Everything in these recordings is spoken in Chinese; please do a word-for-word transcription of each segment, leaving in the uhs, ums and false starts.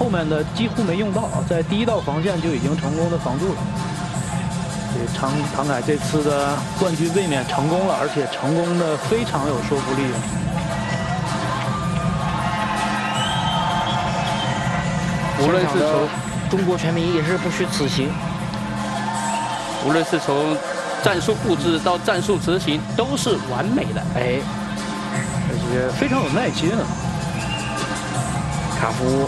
后面的几乎没用到，在第一道防线就已经成功的防住了。这唐唐凯这次的冠军卫冕成功了，而且成功的非常有说服力。 无论是从中国拳迷也是不虚此行， 无论是从战术布置到战术执行，都是完美的。 哎， 而且非常有耐心啊。 卡夫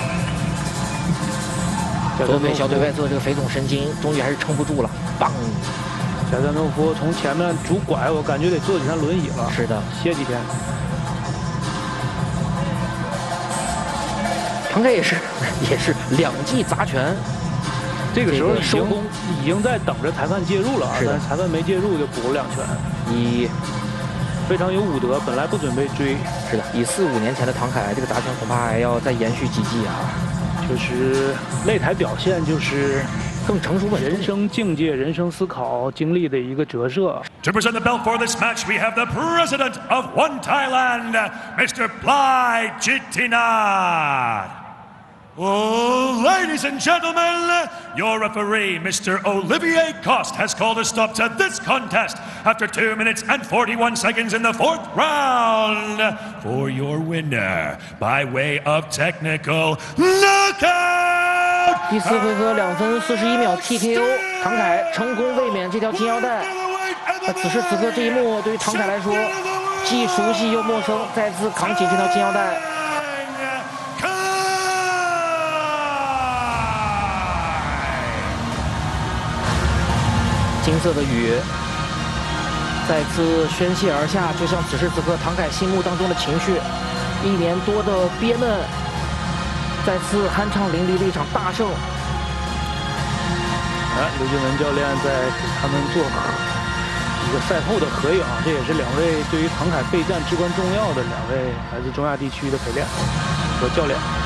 左腿小腿外侧这个肥总神经，终于还是撑不住了，棒！ 贾赞诺夫从前面拄拐，我感觉得坐几天轮椅了。 是的， 歇几天。 唐凯也是，也是两记砸拳， 这个时候已经收工， 已经在等着裁判介入了啊，但是裁判没介入就补了两拳。 以非常有武德，本来不准备追。 是的，以四五年前的唐凯，这个砸拳恐怕还要再延续几季啊。 就是擂台表现，就是更成熟稳重， 人生境界、人生思考经历的一个折射。 To present the belt for this match, we have the president of One Thailand, Mister Plai Chittinat. Oh, ladies and gentlemen, your referee, Mister Olivier Coste, has called a stop to this contest after two minutes and forty-one seconds in the fourth round for your winner by way of technical knockout. 第四回合两分四十一秒 T K O， 唐凯成功卫冕这条金腰带。那此时此刻这一幕对于唐凯来说，既熟悉又陌生，再次扛起这条金腰带。金色的雨再次宣泄而下，就像此时此刻唐凯心目当中的情绪，一年多的憋闷，再次酣畅淋漓的一场大胜。 哎，刘俊文教练在给他们做一个赛后的合影，这也是两位对于唐凯备战至关重要的两位来自中亚地区的陪练和教练。